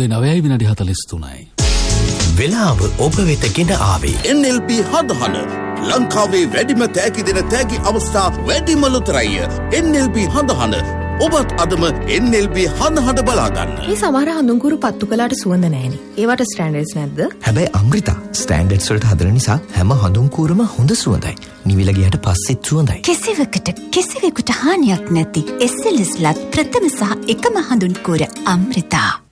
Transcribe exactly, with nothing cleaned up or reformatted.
උදේ නවයයි විනාඩි හතළිස් තුනයි. වෙලාව ඔබ වෙත ගෙන ආවේ එන් එල් බී හඳහන ලංකාවේ වැඩිම තෑගි දෙන තෑගි අවස්ථා වැඩිම ලොතරැය. එන් එල් බී හඳහන ඔබත් අදම එන් එල් බී හඳහන බලා ගන්න. මේ සමහර හඳුන්කුරු පත්තු කළාට සුවඳ නැහෙනි. ඒවට ස්ටෑන්ඩඩ්ස් නැද්ද? හැබැයි අමෘතා ස්ටෑන්ඩඩ්ස් වලට හදන නිසා හැම හඳුන්කුරම හොඳ සුවඳයි. නිවිල ගියට පස්සෙත් සුවඳයි. කිසිවකට කිසිවෙකුට හානියක් නැති එස් එල් එස් ලත් ප්‍රථම සහ එකම හඳුන්කුර අමෘතා.